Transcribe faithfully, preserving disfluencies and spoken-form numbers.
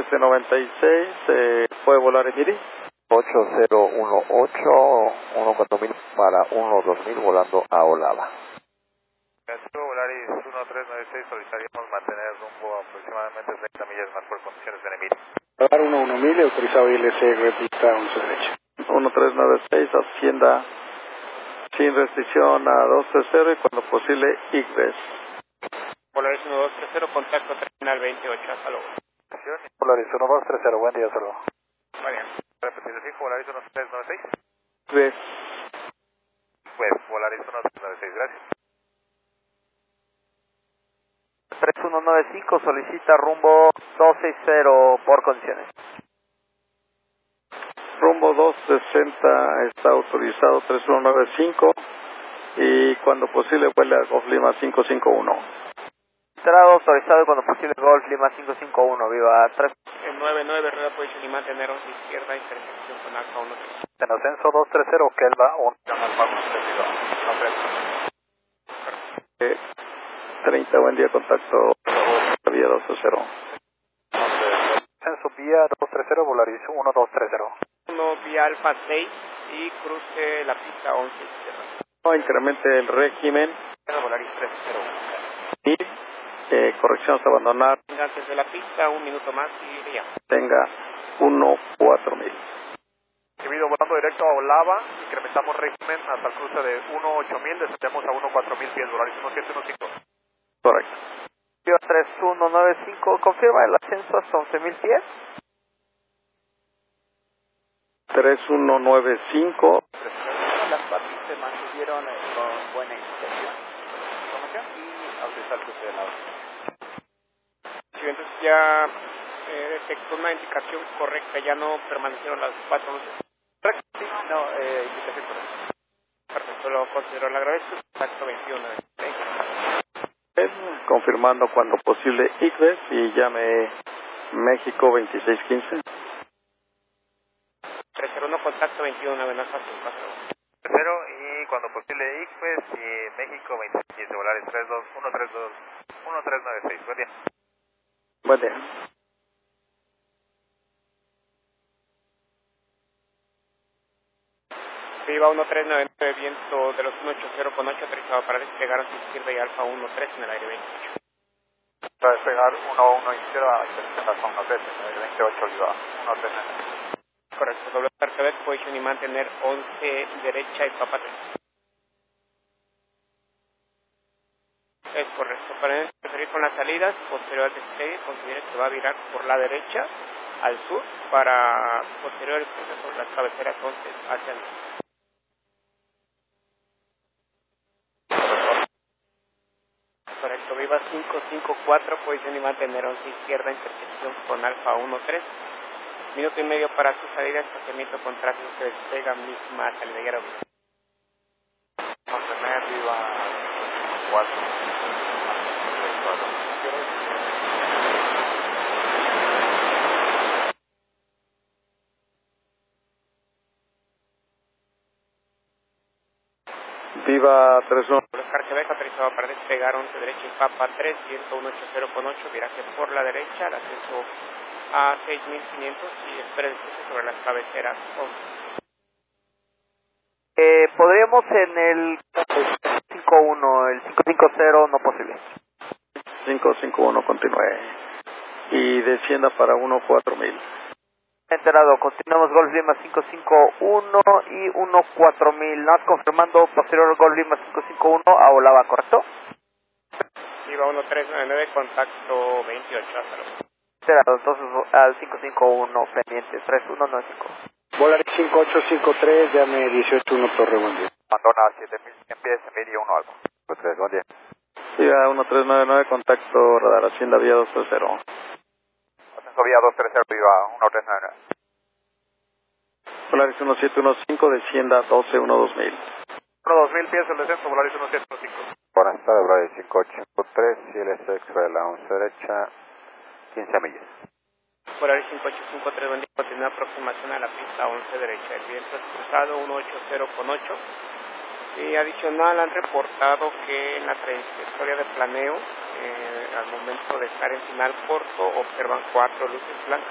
trece noventa y seis, eh, ¿puede volar en Miri? ocho cero uno ocho, uno cuatro mil para uno dos mil volando a Olava. Volaris uno tres nueve seis, solicitaríamos mantener rumbo aproximadamente treinta millas más por condiciones de Nemiri. Volar uno uno mil, autorizado I L C, repita once derecha. uno tres nueve seis, ascienda sin restricción a dos tres cero y cuando posible I G B E S. Volaris uno dos tres cero, contacto terminal veintiocho, hasta luego. Volaris uno dos tres cero, buen día, hasta luego. Vale, repetir el fijo, Volaris uno tres nueve seis. I G B E S. Pues, Volaris uno tres nueve seis, gracias. tres uno nueve cinco solicita rumbo dos seis cero por condiciones. Rumbo doscientos sesenta está autorizado tres uno nueve cinco y cuando posible vuela a Golf Lima cinco cinco uno. Entrado autorizado y cuando posible Golf Lima cinco cinco uno, viva tres. El nueve nueve, rueda posición y mantener once izquierda, intersección con Alfa uno tres. En ascenso dos tres cero, Kelva uno. Eh, treinta, buen día, contacto vía dos cero. Ascenso vía dos tres cero, Volaris uno dos tres cero. uno vía Alfa seis y cruce la pista once izquierda. No incremente el régimen Volaris tres cero. y eh, correcciones a abandonar Antes de la pista, un minuto más y ya. tenga uno cuatro mil. Debido volando directo a Olava, incrementamos régimen hasta el cruce de uno ocho mil, descendemos a uno cuatro mil pies, Volaris uno siete uno cinco. Correcto. tres uno nueve cinco, confirma el ascenso hasta once mil pies. tres uno nueve cinco. Las partes se mantuvieron con buena intención. Información y autorizar el cruce de lado. Sí, entonces ya eh, detectó una indicación correcta, ya no permanecieron las cuatro luces. Correcto, sí, no, eh, indicación correcta. Perfecto, lo considero, le agradezco. Contacto veintiuno. Confirmando cuando posible I G B E S y llame México veintiséis quince. tres cero uno, contacto veintiuno, amenaza sin paso. Cero y cuando posible I C P E S y México veintiséis quince, Volaris tres dos uno tres dos uno tres nueve seis. Buen día. Buen día. Viva uno tres nueve nueve, viento de los ciento ochenta con ocho, aterrizado para despegar hacia izquierda y Alfa uno tres en el aire veintiocho. Para despegar uno uno izquierda, intersección con tres en el veintiocho, Oliva uno tres nueve. Correcto, doble Percebec, position y mantener once derecha y Papa tres. Es correcto, para proseguir con las salidas, posterior al despegue, considere que va a virar por la derecha al sur para posterior por las cabeceras once hacia el sur. Correcto, viva cinco cinco cuatro, posición y mantener once izquierda, intersección con Alfa uno tres. Minuto y medio para su salida, estacionamiento con tráfico que despega misma salida y aeropuerto. Mantener viva cuatro. Viva tres uno. Oscar Quebec, autorizado para despegar once derecha y Papa tres, viento ciento ochenta con ocho, viraje por la derecha, el ascenso a seis mil quinientos y espera el cruce sobre las cabeceras once. Eh, podríamos en el cinco uno, el cinco cinco cero no posible. cinco cinco uno continúe. Y descienda para uno cuatro mil. Enterado, continuamos Golf Lima cinco cinco uno y uno cuatro mil. Nada más confirmando posterior Golf Lima cinco cinco uno a Olava, ¿correcto? Viva uno tres nueve nueve, contacto veintiocho, hasta luego. Enterado, entonces al cinco cinco uno pendiente, tres uno nueve cinco. Volaris cinco ocho cinco tres, llame dieciocho uno Torre, buen día. Abandona siete mil cien pies, medio uno algo. tres, buen día. Viva uno tres nueve nueve, contacto radar Hacienda vía dos tres cero. Ascenso vía dos tres cero, viva uno tres nueve nueve. Volaris uno siete uno cinco, descienda doce uno dos mil. uno dos mil pies el descenso, Volaris uno siete uno cinco. Buenas tardes, Volaris cinco ocho cinco tres, y el sexo de la once derecha, quince millas. Volaris cinco ocho cinco tres, buen día, continúa aproximación a la pista once derecha, el viento es cruzado uno ochenta con ocho. Y adicional han reportado que en la trayectoria de planeo, eh, al momento de estar en final corto, observan cuatro luces blancas.